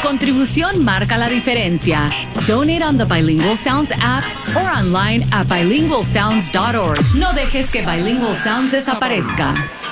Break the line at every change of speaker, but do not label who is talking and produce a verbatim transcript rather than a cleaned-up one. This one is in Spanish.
contribución marca la diferencia. Donate on the Bilingual Sounds app or online at bilingual sounds dot org. No dejes que Bilingual Sounds desaparezca.